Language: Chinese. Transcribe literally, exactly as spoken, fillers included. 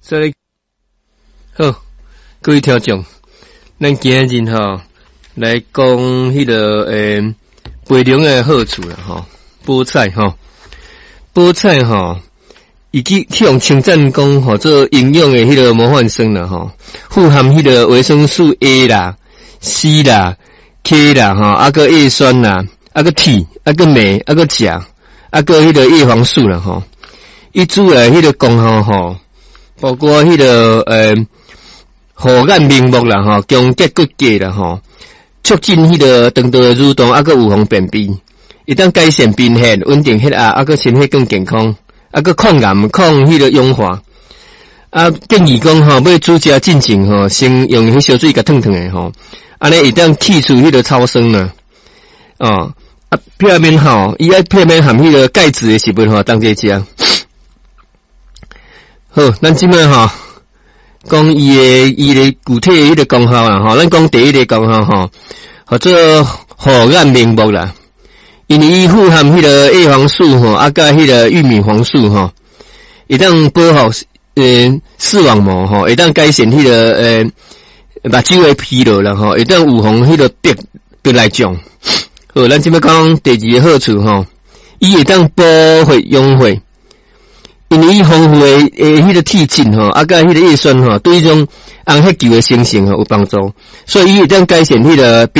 所以好，各位听众，咱今日吼来讲迄、那个诶培养诶好处啦吼，菠菜吼，菠菜吼，以及去用称赞讲吼做营养诶迄个模范生啦吼，富含迄个维生素 A 啦、C 啦、K 啦吼，啊个叶酸啦，啊个铁，啊个镁，啊个钾，啊个迄个叶黄素啦吼，伊主要迄个功效吼。包括迄、那个呃，护眼明目啦吼，强结骨骼啦吼，促进迄个肠道的蠕动，啊个预防便秘，一旦改善贫血，稳定血压，啊个身体更健康，啊个抗癌、抗迄个氧化，啊建议讲吼，要煮食进前吼，先用迄烧水甲烫烫的吼，安尼一旦去除迄个超生啦，哦，啊片面吼，伊爱片面含迄个钙质的食物吼，当这食。好，咱即摆吼讲伊诶伊诶具体诶迄个功效啦吼，咱讲第一个功效吼，或者护眼明目啦，因为伊富含迄个叶黄素吼，啊甲迄个玉米黄素吼，会当保护呃视网膜吼，会当改善迄个呃目睭诶疲劳啦吼，会当预防迄个白白内障。好，咱即摆讲第二个好处吼，伊会当保血养血。因为伊丰富的诶迄个铁质吼，啊甲迄个叶酸吼，对迄种红血球的生成吼有帮助，所以伊会当改善迄个